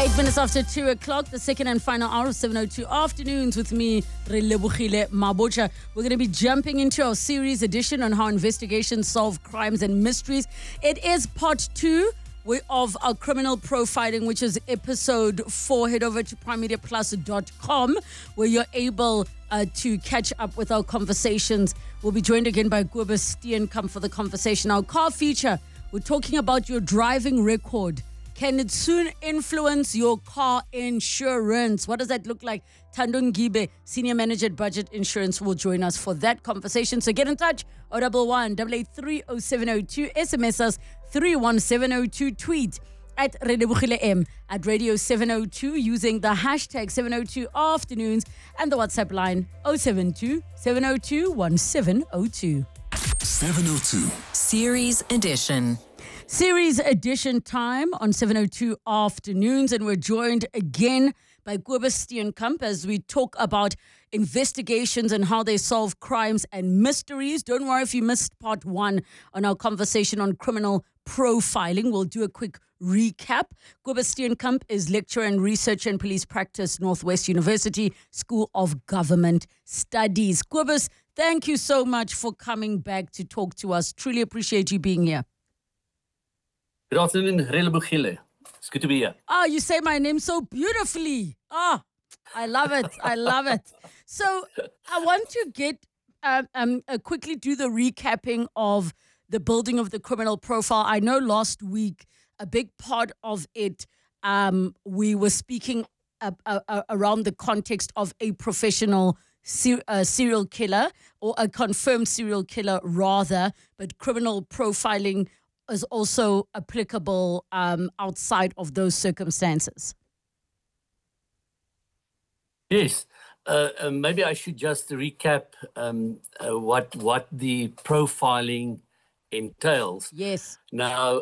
8 minutes after 2 o'clock, the second and final hour of 7:02 afternoons with me, Relebohile Mabocha. We're going to be jumping into our series edition on how investigations solve crimes and mysteries. It is part 2 of our criminal profiling, which is episode 4. Head over to primemediaplus.com where you're able to catch up with our conversations. We'll be joined again by Kobus Steenkamp for the conversation. Our car feature, we're talking about your driving record. Can it soon influence your car insurance? What does that look like? Tando Ngibe, Senior Manager at Budget Insurance, will join us for that conversation. So get in touch, 011-883-0702, SMS us 31702, tweet at Relebohile M, at Radio 702 using the hashtag 702 afternoons and the WhatsApp line 072-702-1702. 702. Series Edition. Series edition time on 702 afternoons, and we're joined again by Kobus Steenkamp as we talk about investigations and how they solve crimes and mysteries. Don't worry if you missed part 1 on our conversation on criminal profiling. We'll do a quick recap. Kobus Steenkamp is lecturer and researcher in police practice, Northwest University School of Government Studies. Kobus, thank you so much for coming back to talk to us. Truly appreciate you being here. Good afternoon, Relebohile. It's good to be here. You say my name so beautifully. I love it. I love it. So I want to get quickly do the recapping of the building of the criminal profile. I know last week, a big part of it, we were speaking around the context of a professional serial killer, or a confirmed serial killer rather, but criminal profiling is also applicable outside of those circumstances. Yes. Maybe I should just recap what the profiling entails. Yes. Now,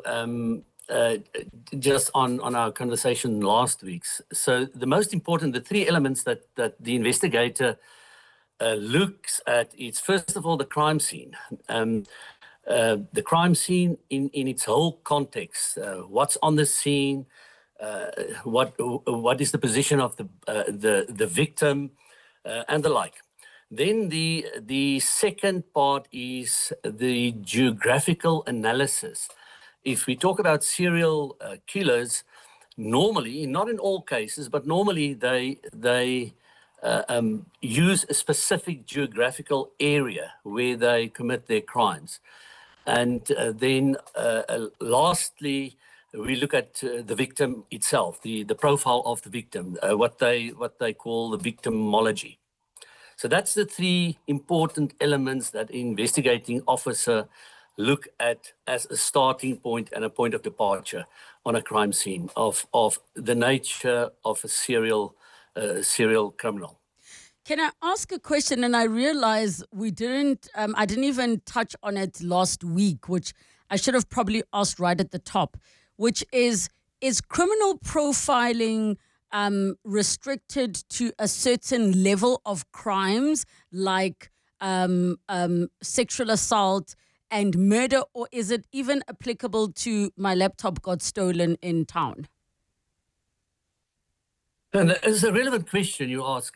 just on our conversation last week. So the most important, the 3 elements that the investigator looks at is, first of all, the crime scene. The crime scene in its whole context. What's on the scene? What is the position of the victim, and the like. Then the second part is the geographical analysis. If we talk about serial killers, normally, not in all cases, but normally they use a specific geographical area where they commit their crimes. And then lastly, we look at the victim itself, the profile of the victim, what they call the victimology. So that's the 3 important elements that investigating officer look at as a starting point and a point of departure on a crime scene of the nature of a serial criminal. Can I ask a question? And I realize I didn't even touch on it last week, which I should have probably asked right at the top, which is criminal profiling restricted to a certain level of crimes like sexual assault and murder, or is it even applicable to my laptop got stolen in town? And it's a relevant question you ask.